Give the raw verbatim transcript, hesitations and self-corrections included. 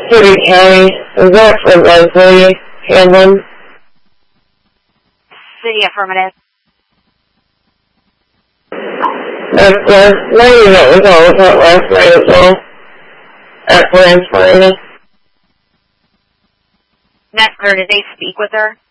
City County. Is that for Leslie Hanlon? City affirmative. That's the lady that was on with her last night as well. At Plans Marina. That's clear. Did they speak with her?